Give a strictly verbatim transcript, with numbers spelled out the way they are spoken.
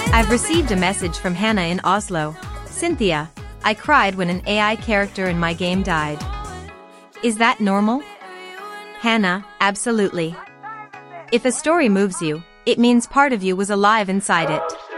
I've received a message from Hannah in Oslo. Cynthia, I cried when an A I character in my game died. Is that normal? Hannah, absolutely. If a story moves you, it means part of you was alive inside it.